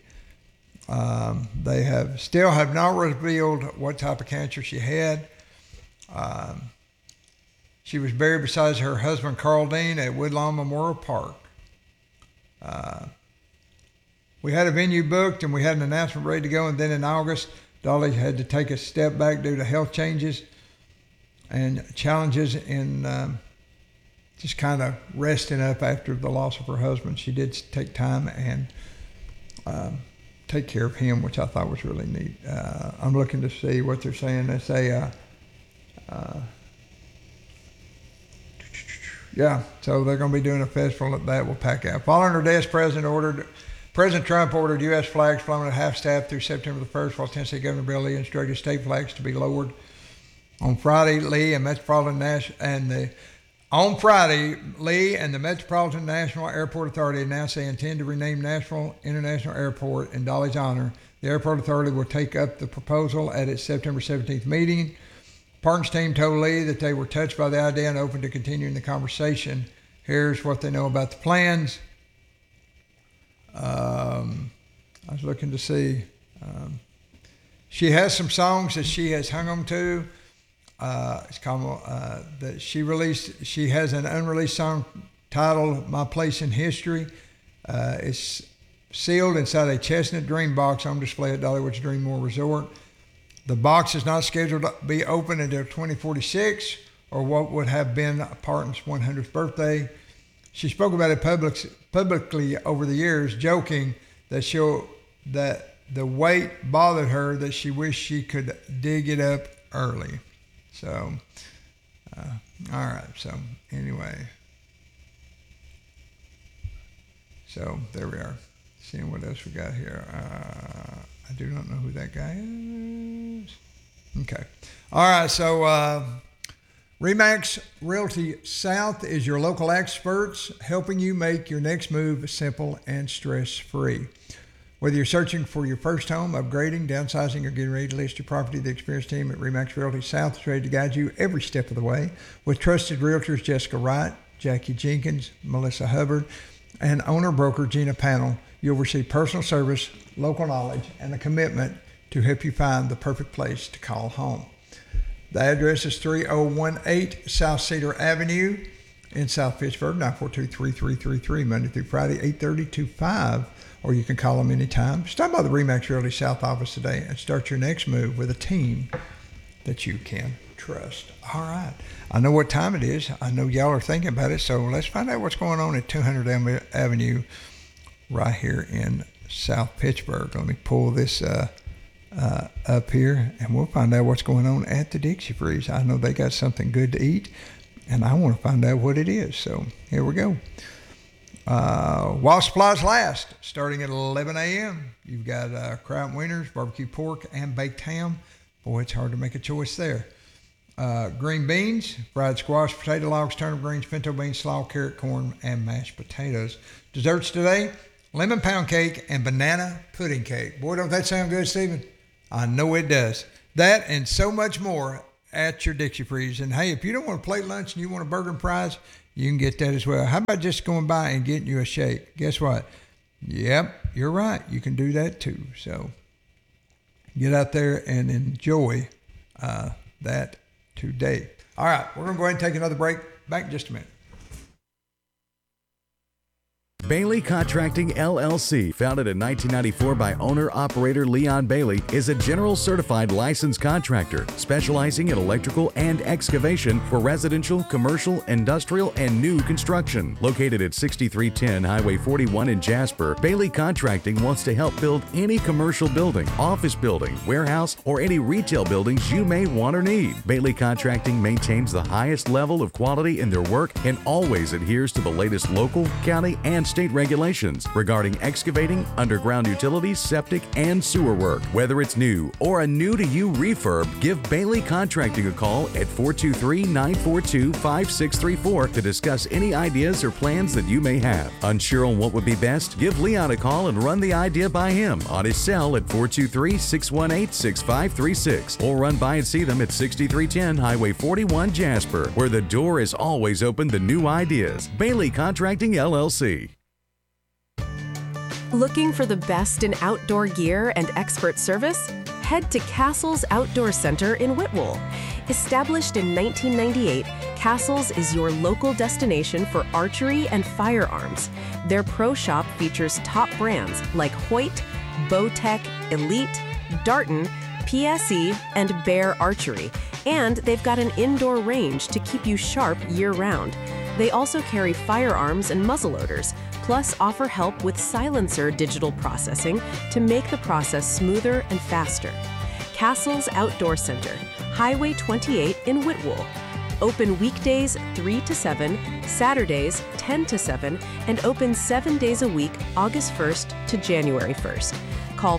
They still have not revealed what type of cancer she had. She was buried beside her husband, Carl Dean, at Woodlawn Memorial Park. We had a venue booked and we had an announcement ready to go. And then in August, Dolly had to take a step back due to health changes and challenges in just kind of resting up after the loss of her husband. She did take time and take care of him, which I thought was really neat. I'm looking to see what they're saying. They say, yeah, so they're going to be doing a festival that will pack out. Following her death, President Trump ordered U.S. flags flown at half-staff through September the 1st, while Tennessee Governor Bill Lee instructed state flags to be lowered. On Friday, Lee and the Metropolitan National Airport Authority announced they intend to rename Nashville International Airport in Dolly's honor. The Airport Authority will take up the proposal at its September 17th meeting. Parton's team told Lee that they were touched by the idea and open to continuing the conversation. Here's what they know about the plans. I was looking to see. She has some songs that she has hung them to. It's called that she released. She has an unreleased song titled "My Place in History." It's sealed inside a chestnut dream box on display at Dollywood's Dreammore Resort. The box is not scheduled to be open until 2046, or what would have been Parton's 100th birthday. She spoke about it publicly over the years, joking that the weight bothered her, that she wished she could dig it up early. So, all right. So anyway, so there we are. Seeing what else we got here. I do not know who that guy is. Okay. All right. So RE/MAX Realty South is your local experts helping you make your next move simple and stress-free. Whether you're searching for your first home, upgrading, downsizing, or getting ready to list your property, the experienced team at RE/MAX Realty South is ready to guide you every step of the way. With trusted realtors Jessica Wright, Jackie Jenkins, Melissa Hubbard, and owner-broker Gina Panel, you'll receive personal service, local knowledge, and a commitment to help you find the perfect place to call home. The address is 3018 South Cedar Avenue in South Pittsburgh, 942-3333, Monday through Friday, 8:30 to 5. Or you can call them anytime. Stop by the RE/MAX Realty South office today and start your next move with a team that you can trust. All right. I know what time it is. I know y'all are thinking about it. So let's find out what's going on at 200 Avenue right here in South Pittsburgh. Let me pull this up here and we'll find out what's going on at the Dixie Freeze. I know they got something good to eat and I want to find out what it is. So here we go. While supplies last, starting at 11 a.m., you've got Kraut wieners, barbecue pork, and baked ham. Boy, it's hard to make a choice there. green beans, fried squash, potato logs, turnip greens, pinto beans, slaw, carrot, corn, and mashed potatoes. Desserts today, lemon pound cake and banana pudding cake. Boy, don't that sound good, Stephen? I know it does. That and so much more at your Dixie Freeze. And hey, if you don't want a plate lunch and you want a burger and fries, you can get that as well. How about just going by and getting you a shake? Guess what? Yep, you're right. You can do that too. So get out there and enjoy that today. All right, we're going to go ahead and take another break. Back in just a minute.
Bailey Contracting LLC, founded in 1994 by owner-operator Leon Bailey, is a general certified licensed contractor specializing in electrical and excavation for residential, commercial, industrial, and new construction. Located at 6310 Highway 41 in Jasper, Bailey Contracting wants to help build any commercial building, office building, warehouse, or any retail buildings you may want or need. Bailey Contracting maintains the highest level of quality in their work and always adheres to the latest local, county, and state regulations regarding excavating, underground utilities, septic, and sewer work. Whether it's new or a new-to-you refurb, give Bailey Contracting a call at 423-942-5634 to discuss any ideas or plans that you may have. Unsure on what would be best? Give Leon a call and run the idea by him on his cell at 423-618-6536 or run by and see them at 6310 Highway 41 Jasper, where the door is always open to new ideas. Bailey Contracting LLC.
Looking for the best in outdoor gear and expert service? Head to Castles Outdoor Center in Whitwell. Established in 1998, Castles is your local destination for archery and firearms. Their pro shop features top brands like Hoyt, Bowtech, Elite, Darton, PSE, and Bear Archery. And they've got an indoor range to keep you sharp year-round. They also carry firearms and muzzleloaders, plus offer help with silencer digital processing to make the process smoother and faster. Castles Outdoor Center, Highway 28 in Whitwell. Open weekdays 3 to 7, Saturdays 10 to 7, and open 7 days a week, August 1st to January 1st. Call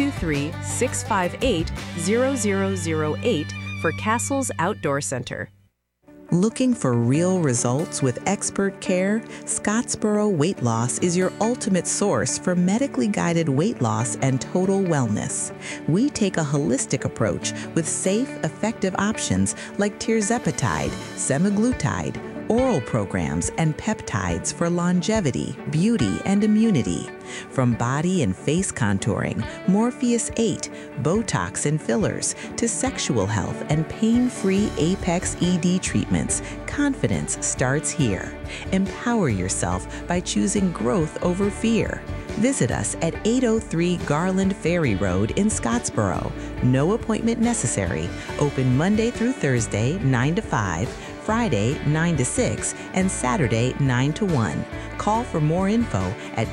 423-658-0008 for Castles Outdoor Center.
Looking for real results with expert care? Scottsboro Weight Loss is your ultimate source for medically guided weight loss and total wellness. We take a holistic approach with safe, effective options like tirzepatide, semaglutide, oral programs, and peptides for longevity, beauty, and immunity. From body and face contouring, Morpheus 8, Botox and fillers, to sexual health and pain-free Apex ED treatments, confidence starts here. Empower yourself by choosing growth over fear. Visit us at 803 Garland Ferry Road in Scottsboro. No appointment necessary. Open Monday through Thursday, 9 to 5, Friday, 9 to 6, and Saturday, 9 to 1. Call for more info at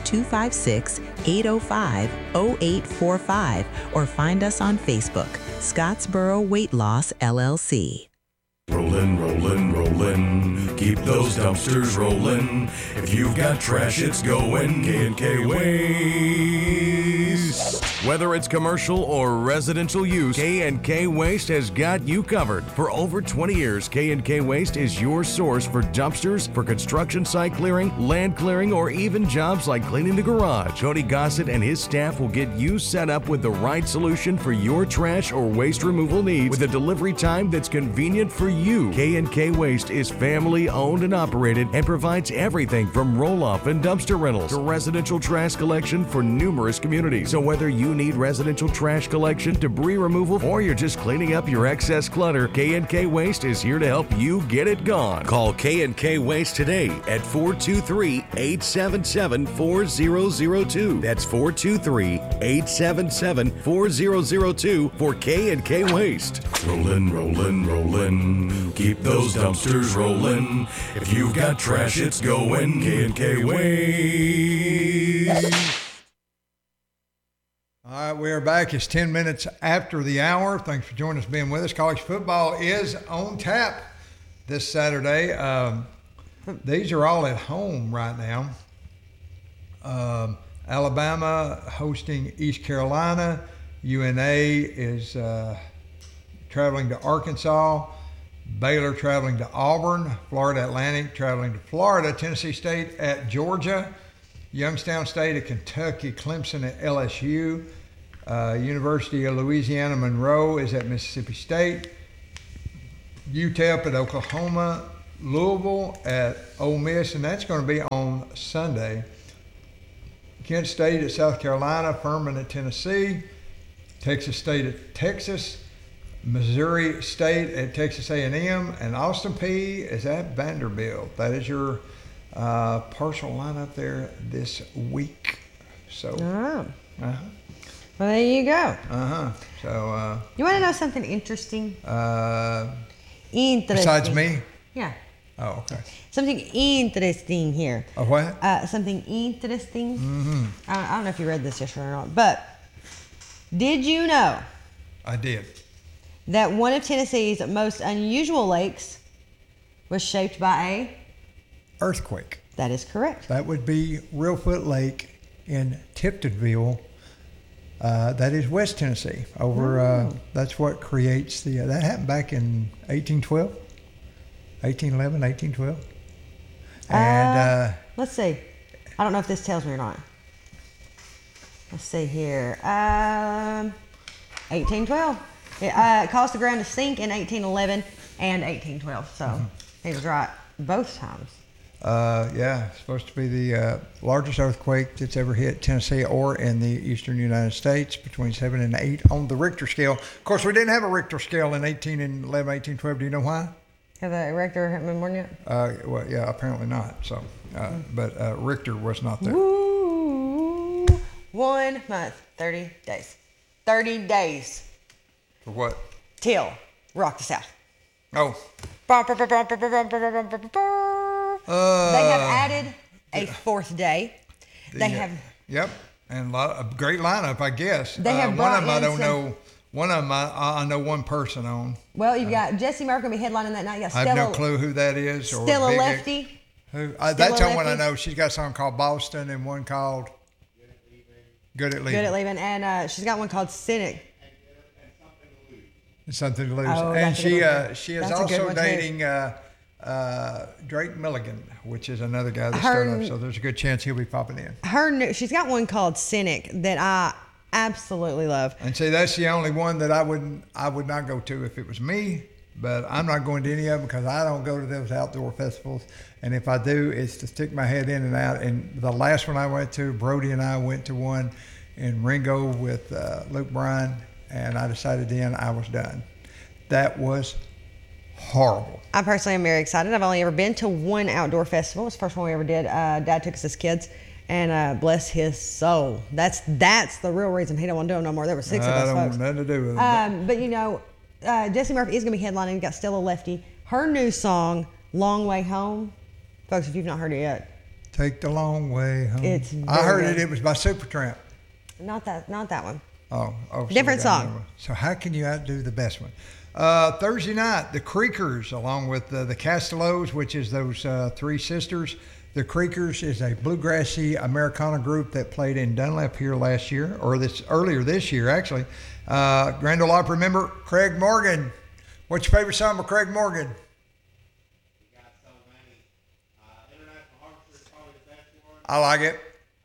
256-805-0845 or find us on Facebook, Scottsboro Weight Loss, LLC.
Rollin', rollin', rollin', keep those dumpsters rollin'. If you've got trash, it's going K&K Waste. Whether it's commercial or residential use, K&K Waste has got you covered. For over 20 years, K&K Waste is your source for dumpsters, for construction site clearing, land clearing, or even jobs like cleaning the garage. Cody Gossett and his staff will get you set up with the right solution for your trash or waste removal needs with a delivery time that's convenient for you. K&K Waste is family owned and operated and provides everything from roll-off and dumpster rentals to residential trash collection for numerous communities. So whether you need residential trash collection, debris removal, or you're just cleaning up your excess clutter, K&K Waste is here to help you get it gone. Call K&K Waste today at 423-877-4002. That's 423-877-4002 for K&K Waste. Rollin', rollin', rollin', keep those dumpsters rollin'. If you've got trash, it's going K&K Waste.
All right, we are back. It's 10 minutes after the hour. Thanks for joining us, being with us. College football is on tap this Saturday. These are all at home right now. Alabama hosting East Carolina. UNA is traveling to Arkansas. Baylor traveling to Auburn. Florida Atlantic traveling to Florida. Tennessee State at Georgia. Youngstown State at Kentucky. Clemson at LSU. University of Louisiana Monroe is at Mississippi State. UTEP at Oklahoma. Louisville at Ole Miss, and that's going to be on Sunday. Kent State at South Carolina. Furman at Tennessee. Texas State at Texas. Missouri State at Texas A&M. And Austin Peay is at Vanderbilt. That is your partial lineup there this week. So.
Oh. Well, there you go.
So.
You want to know something interesting? Interesting.
Besides me?
Yeah.
Oh, okay.
Something interesting here.
A what?
Something interesting. Mm-hmm. I don't know if you read this yesterday or not, but did you know?
I did.
That one of Tennessee's most unusual lakes was shaped by a
earthquake.
That is correct.
That would be Reelfoot Lake in Tiptonville. That is West Tennessee. That's what creates the. That happened back in 1811, 1812. And
let's see. I don't know if this tells me or not. Let's see here. 1812. It caused the ground to sink in 1811 and 1812. So he was right both times.
It's supposed to be the largest earthquake that's ever hit Tennessee or in the eastern United States, between 7 and 8 on the Richter scale. Of course, we didn't have a Richter scale in 1811, 1812. Do you know why?
Have the Richter haven't been born yet?
Well, yeah, apparently not. So, but Richter was not there.
Woo! 1 month, 30 days. 30 days.
For what?
Till Rock the South.
Oh.
They have added a 4th day.
Yep, and a great lineup, I guess.
They have
one of them I don't know. One of them I know one person on.
Well, you've got Jesse Murphy going to be headlining that night. You got
I have no clue who that is.
Stella Lefty.
That's the one I know. She's got a song called Boston and one called Good at Leaving.
And she's got one called Cynic.
Something to lose.
Oh,
and she is also dating Drake Milligan, which is another guy that's started up. So there's a good chance he'll be popping in.
She's got one called Cynic that I absolutely love.
And see, that's the only one that I would not go to if it was me. But I'm not going to any of them because I don't go to those outdoor festivals. And if I do, it's to stick my head in and out. And the last one I went to, Brody and I went to one in Ringo with Luke Bryan. And I decided then I was done. That was horrible.
I personally am very excited. I've only ever been to one outdoor festival. It was the first one we ever did. Dad took us as kids, and bless his soul. That's the real reason he don't want to do them no more. There were 6 of us folks.
I don't want nothing to do with it.
But you know, Jesse Murphy is going to be headlining. We've got Stella Lefty. Her new song, Long Way Home. Folks, if you've not heard it yet.
Take the Long Way Home.
I
heard it. It was by Supertramp.
Not that one.
Oh,
different song.
So how can you outdo the best one? Thursday night, the Creekers, along with the Castellos, which is those 3 sisters. The Creekers is a bluegrassy Americana group that played in Dunlap here last year, or earlier this year, actually. Grand Ole Opry member Craig Morgan. What's your favorite song by Craig Morgan?
He got so many. International Harvester is probably the best one.
I like it.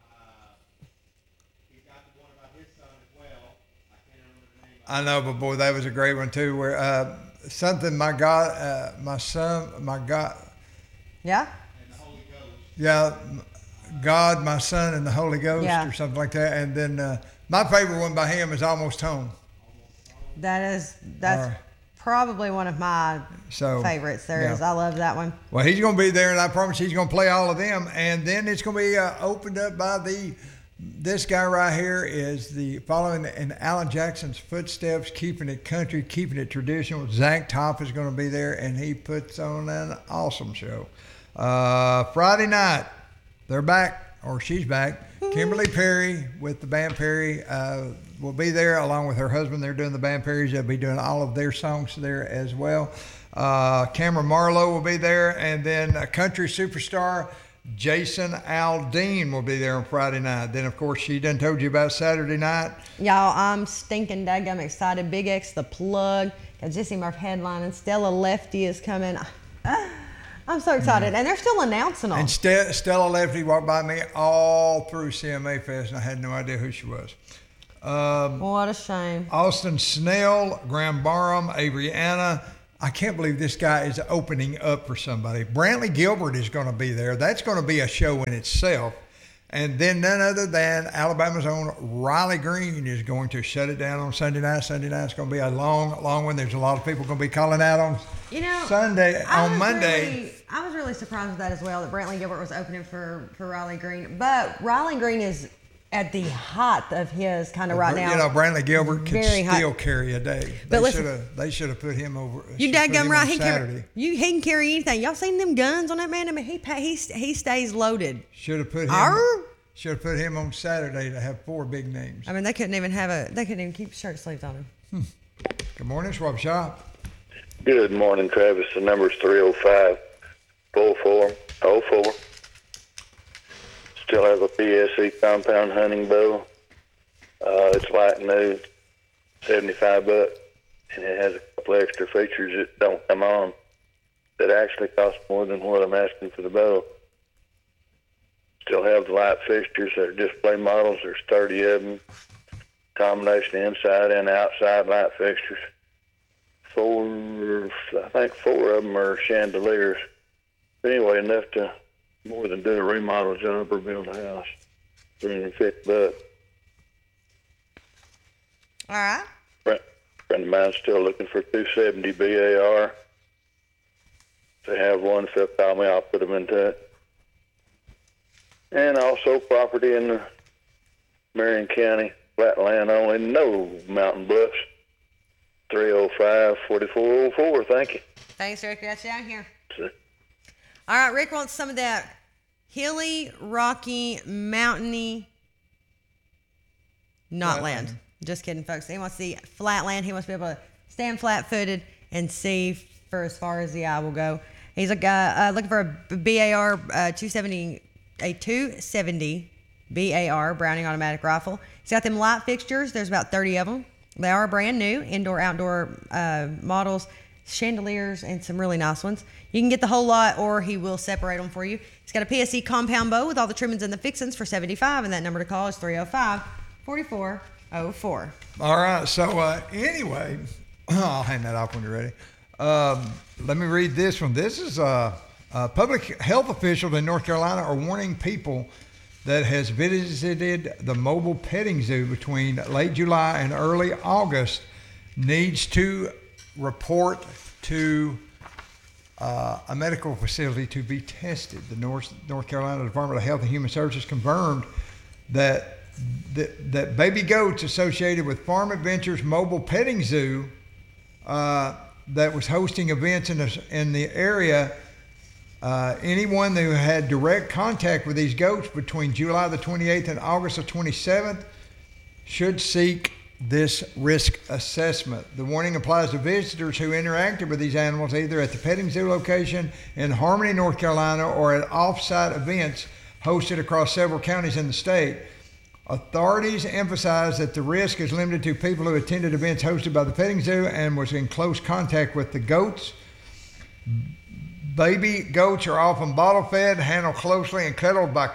I know, but boy, that was a great one too. Where something, my God, my son, my God.
Yeah.
And the Holy Ghost.
Yeah, God, my Son, and the Holy Ghost, or something like that. And then my favorite one by him is Almost Home.
That's probably one of my favorites. I love that one.
Well, he's going to be there, and I promise he's going to play all of them. And then it's going to be opened up by this guy right here is following in Alan Jackson's footsteps, keeping it country, keeping it traditional. Zach Top is going to be there, and he puts on an awesome show. Friday night, they're back, or she's back. Kimberly Perry with the Band Perry will be there along with her husband. They're doing the Band Perrys. They'll be doing all of their songs there as well. Cameron Marlowe will be there, and then a country superstar Jason Aldean will be there on Friday night. Then, of course, she done told you about Saturday night.
Y'all, I'm stinking daggum excited. Big X, the Plug, Got Jesse Murph headlining. Stella Lefty is coming. I'm so excited. And they're still announcing them.
And Stella Lefty walked by me all through CMA Fest, and I had no idea who she was.
What a shame.
Austin Snell, Graham Barham, Avery Anna. I can't believe this guy is opening up for somebody. Brantley Gilbert is going to be there. That's going to be a show in itself. And then none other than Alabama's own Riley Green is going to shut it down on Sunday night. Sunday night's going to be a long, long one. There's a lot of people going to be calling out on Monday.
I was really surprised with that as well, that Brantley Gilbert was opening for Riley Green. But Riley Green is at the height of his kind of right now.
You know, Brantley Gilbert can
Very
still
hot.
carry a day.
But
They should have put him over.
You
should have put
dadgum
him
right.
on
He
Saturday.
can carry anything. Y'all seen them guns on that man? I mean, he stays loaded.
Should have put him.
Arr!
Should have put him on Saturday to have 4 big names.
I mean, they couldn't even keep shirt sleeves on him.
Good morning, Schwab Shop.
Good morning, Travis. The number's 305-4404. Still have a PSE compound hunting bow. It's light and new, $75, and it has a couple extra features that don't come on that actually cost more than what I'm asking for the bow. Still have the light fixtures. They're display models. There's 30 of them. Combination inside and outside light fixtures. I think 4 of them are chandeliers. But anyway, enough to more than do a remodel job or build a house. $350.
All right.
Friend of mine's still looking for 270 BAR. If they have one, if they'll call me, I'll put them into it. And also property in Marion County, flat land only, no mountain bluffs. 305-4404. Thank you.
Thanks, Rick. That's down here.
Sure.
All right, Rick wants some of that hilly, rocky, mountainy, not land. Just kidding, folks. He wants the flat land. He wants to be able to stand flat-footed and see for as far as the eye will go. He's a guy looking for a BAR 270 BAR Browning automatic rifle. He's got them light fixtures. There's about 30 of them. They are brand new, indoor, outdoor models, chandeliers, and some really nice ones. You can get the whole lot, or he will separate them for you. He's got a PSE compound bow with all the trimmings and the fixings for $75, and that number to call is 305-4404.
All right. So anyway, I'll hand that off when you're ready. Let me read this one. This is public health officials in North Carolina are warning people that has visited the mobile petting zoo between late July and early August needs to report to a medical facility to be tested. The North Carolina Department of Health and Human Services confirmed that baby goats associated with Farm Adventures Mobile Petting Zoo that was hosting events in the area. Anyone who had direct contact with these goats between July the 28th and August the 27th should seek this risk assessment. The warning applies to visitors who interacted with these animals either at the petting zoo location in Harmony, North Carolina, or at off-site events hosted across several counties in the state. Authorities emphasize that the risk is limited to people who attended events hosted by the petting zoo and was in close contact with the goats. Baby goats are often bottle fed, handled closely, and cuddled by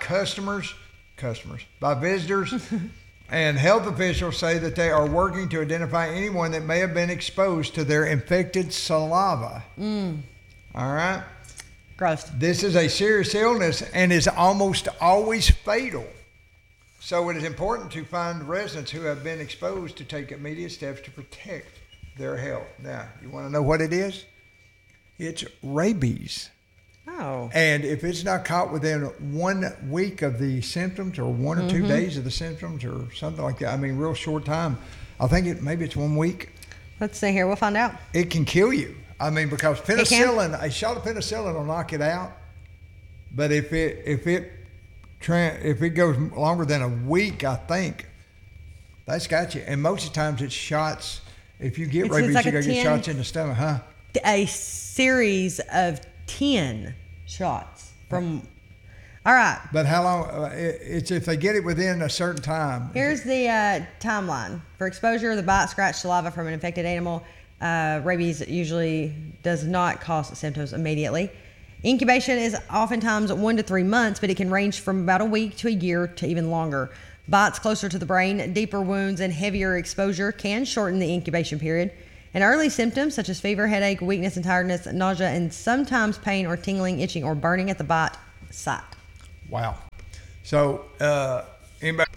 by visitors. And health officials say that they are working to identify anyone that may have been exposed to their infected saliva. All right?
Gross.
This is a serious illness and is almost always fatal. So it is important to find residents who have been exposed to take immediate steps to protect their health. Now, you want to know what it is? It's rabies.
Oh.
And if it's not caught within 1 week of the symptoms or 1 or 2 days of the symptoms or something like that, I mean, real short time, I think maybe it's 1 week.
Let's see here. We'll find out.
It can kill you. I mean, because penicillin, a shot of penicillin will knock it out. But if it goes longer than a week, I think that's got you. And most of the times it's shots. If you get rabies,
like
you got to get shots in the stomach, huh?
A series of 10 shots from. All right.
But how long? It's if they get it within a certain time.
Here's the timeline for exposure: the bite, scratch, saliva from an infected animal Rabies usually does not cause symptoms immediately. Incubation is oftentimes 1 to 3 months, but it can range from about a week to a year to even longer. Bites closer to the brain, deeper wounds, and heavier exposure can shorten the incubation period. And early symptoms such as fever, headache, weakness and tiredness, nausea, and sometimes pain or tingling, itching, or burning at the bite site.
Wow. So, anybody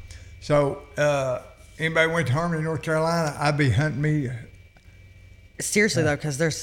went to Harmony, North Carolina, I'd be hunting me.
Seriously, though, because there's